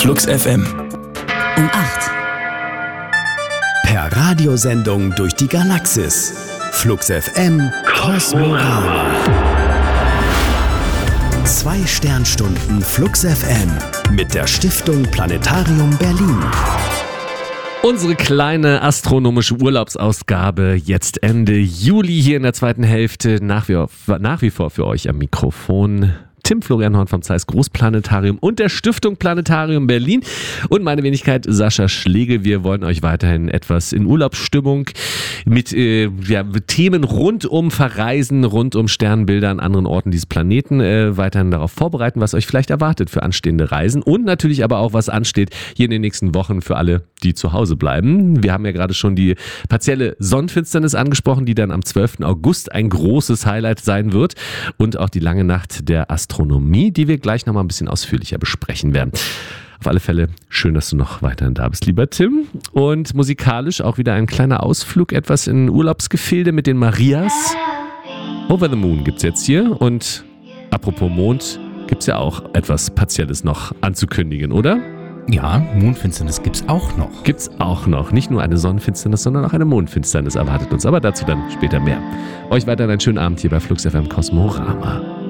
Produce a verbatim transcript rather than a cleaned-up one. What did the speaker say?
Flux F M. Um acht. Per Radiosendung durch die Galaxis. Flux F M Kosmorama. Zwei Sternstunden Flux F M mit der Stiftung Planetarium Berlin. Unsere kleine astronomische Urlaubsausgabe jetzt Ende Juli hier in der zweiten Hälfte. Nach wie, nach wie vor für euch am Mikrofon Tim Florian Horn vom Zeiss Großplanetarium und der Stiftung Planetarium Berlin und meine Wenigkeit Sascha Schlegel. Wir wollen euch weiterhin etwas in Urlaubsstimmung mit, äh, ja, mit Themen rund um Verreisen, rund um Sternbilder an anderen Orten dieses Planeten äh, weiterhin darauf vorbereiten, was euch vielleicht erwartet für anstehende Reisen und natürlich aber auch, was ansteht hier in den nächsten Wochen für alle, die zu Hause bleiben. Wir haben ja gerade schon die partielle Sonnenfinsternis angesprochen, die dann am zwölften August ein großes Highlight sein wird und auch die lange Nacht der Astronomie, die wir gleich nochmal ein bisschen ausführlicher besprechen werden. Auf alle Fälle schön, dass du noch weiterhin da bist, lieber Tim. Und musikalisch auch wieder ein kleiner Ausflug, etwas in Urlaubsgefilde mit den Marias. Over the Moon gibt's jetzt hier und apropos Mond, gibt's ja auch etwas Partielles noch anzukündigen, oder? Ja, Mondfinsternis gibt's auch noch. Gibt's auch noch. Nicht nur eine Sonnenfinsternis, sondern auch eine Mondfinsternis erwartet uns. Aber dazu dann später mehr. Euch weiterhin einen schönen Abend hier bei Flux F M Kosmorama.